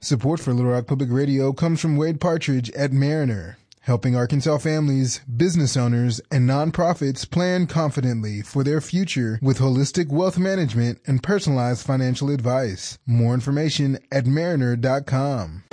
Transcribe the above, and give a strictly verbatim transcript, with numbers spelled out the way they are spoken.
Support for Little Rock Public Radio comes from Wade Partridge at Mariner, helping Arkansas families, business owners, and nonprofits plan confidently for their future with holistic wealth management and personalized financial advice. More information at mariner dot com.